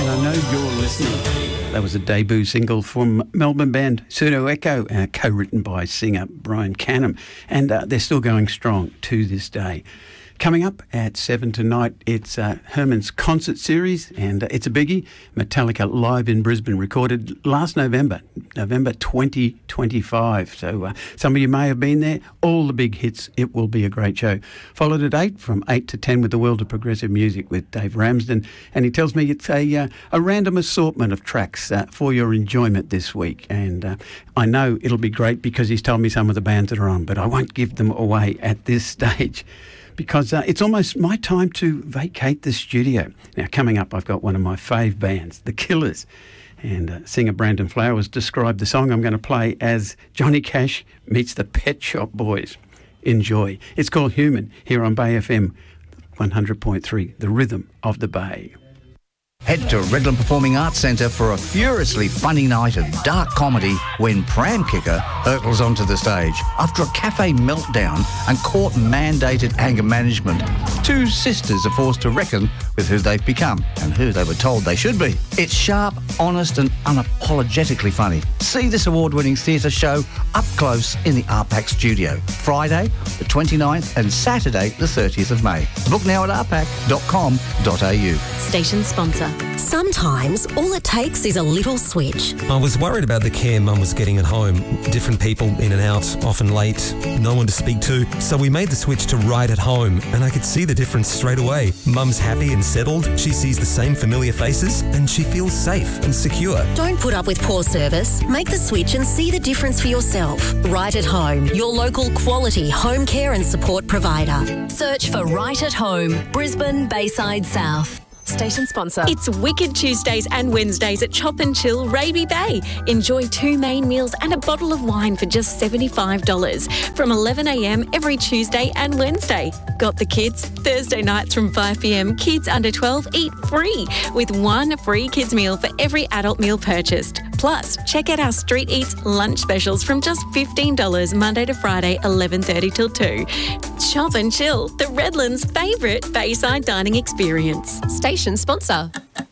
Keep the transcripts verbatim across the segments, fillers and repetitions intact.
and I know you're listening. That was a debut single from Melbourne band Pseudo Echo, uh, co-written by singer Brian Canham, and uh, they're still going strong to this day. Coming up at seven tonight, it's uh, Herman's concert series, and uh, it's a biggie. Metallica live in Brisbane, recorded last November, November twenty twenty-five. So uh, some of you may have been there. All the big hits. It will be a great show. Followed at eight, from eight to ten, with the World of Progressive Music with Dave Ramsden, and he tells me it's a uh, a random assortment of tracks uh, for your enjoyment this week. And uh, I know it'll be great because he's told me some of the bands that are on, but I won't give them away at this stage, because uh, it's almost my time to vacate the studio. Now, coming up, I've got one of my fave bands, The Killers, and uh, singer Brandon Flowers described the song I'm going to play as Johnny Cash meets the Pet Shop Boys. Enjoy. It's called Human, here on Bay F M one hundred point three, the rhythm of the Bay. Head to Redland Performing Arts Centre for a furiously funny night of dark comedy when Pram Kicker hurtles onto the stage. After a cafe meltdown and court-mandated anger management, two sisters are forced to reckon with who they've become and who they were told they should be. It's sharp, honest and unapologetically funny. See this award-winning theatre show up close in the R PAC studio. Friday, the twenty-ninth and Saturday, the thirtieth of May. Book now at r pac dot com dot a u. Station sponsor. Sometimes all it takes is a little switch. I was worried about the care Mum was getting at home. Different people in and out, often late, no one to speak to. So we made the switch to Right at Home, and I could see the difference straight away. Mum's happy and settled, she sees the same familiar faces, and she feels safe and secure. Don't put up with poor service. Make the switch and see the difference for yourself. Right at Home, your local quality home care and support provider. Search for Right at Home, Brisbane, Bayside South. Station sponsor. It's Wicked Tuesdays and Wednesdays at Chop and Chill Raby Bay. Enjoy two main meals and a bottle of wine for just seventy-five dollars from eleven a m every Tuesday and Wednesday. Got the kids? Thursday nights from five p m, kids under twelve eat free with one free kids meal for every adult meal purchased. Plus, check out our Street Eats lunch specials from just fifteen dollars Monday to Friday, eleven thirty till two. Chop and Chill, the Redlands' favourite Bayside dining experience. Station sponsor.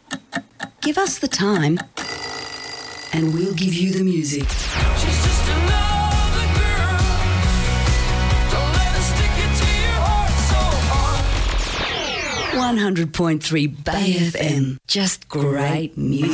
Give us the time and we'll give you the music. She's just another girl. Don't let her stick it to your heart so hard. one hundred point three Bay F M. Just great music.